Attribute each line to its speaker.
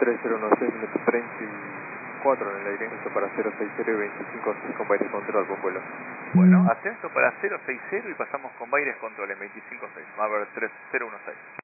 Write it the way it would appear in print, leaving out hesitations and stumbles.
Speaker 1: 3016, minuto 34 en el aire, esto para 060 y 25 con Baires Control, buen vuelo.
Speaker 2: Bueno, ascenso para 060 y pasamos con Baires Control en 25.6, Marvel 3016.